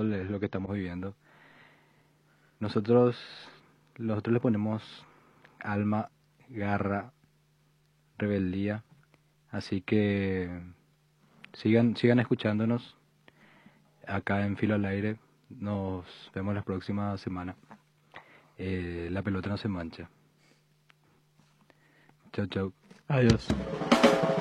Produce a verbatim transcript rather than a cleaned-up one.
fútbol es lo que estamos viviendo. Nosotros, nosotros le ponemos alma, garra, rebeldía, así que sigan, sigan escuchándonos acá en Filo al Aire. Nos vemos la próxima semana. Eh, la pelota no se mancha. Chau, chau. Adiós.